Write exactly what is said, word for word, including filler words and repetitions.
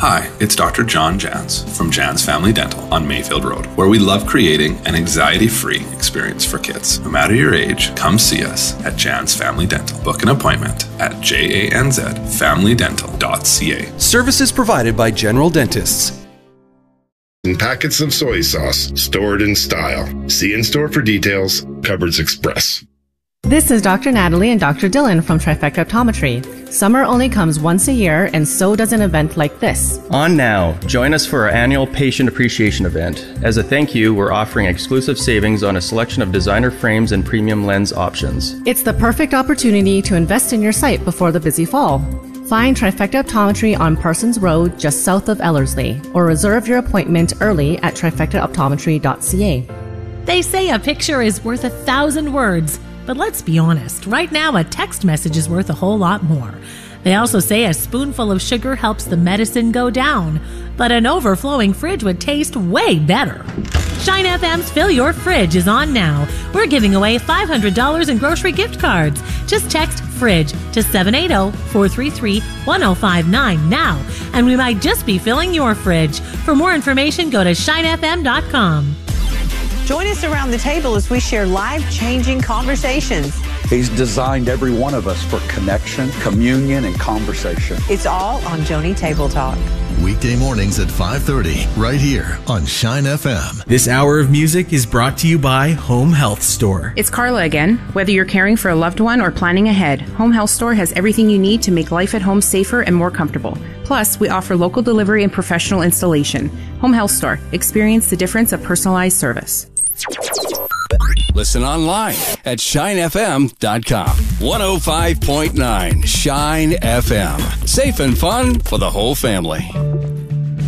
Hi, it's Doctor John Jans from Jans Family Dental on Mayfield Road, where we love creating an anxiety-free experience for kids. No matter your age, come see us at Jans Family Dental. Book an appointment at janz family dental dot c a. Services provided by General Dentists. And packets of soy sauce stored in style. See in store for details. Cupboards Express. This is Doctor Natalie and Doctor Dylan from Trifecta Optometry. Summer only comes once a year, and so does an event like this. On now, join us for our annual Patient Appreciation event. As a thank you, we're offering exclusive savings on a selection of designer frames and premium lens options. It's the perfect opportunity to invest in your sight before the busy fall. Find Trifecta Optometry on Parsons Road, just south of Ellerslie, or reserve your appointment early at trifecta optometry dot c a. They say a picture is worth a thousand words. But let's be honest, right now a text message is worth a whole lot more. They also say a spoonful of sugar helps the medicine go down, but an overflowing fridge would taste way better. Shine F M's Fill Your Fridge is on now. We're giving away five hundred dollars in grocery gift cards. Just text FRIDGE to seven eight zero, four three three, one zero five nine now, and we might just be filling your fridge. For more information, go to shine f m dot com. Join us around the table as we share life-changing conversations. He's designed every one of us for connection, communion, and conversation. It's all on Joni Table Talk. Weekday mornings at five thirty, right here on Shine F M. This hour of music is brought to you by Home Health Store. It's Carla again. Whether you're caring for a loved one or planning ahead, Home Health Store has everything you need to make life at home safer and more comfortable. Plus, we offer local delivery and professional installation. Home Health Store. Experience the difference of personalized service. Listen online at shine f m dot com. one oh five point nine Shine F M. Safe and fun for the whole family.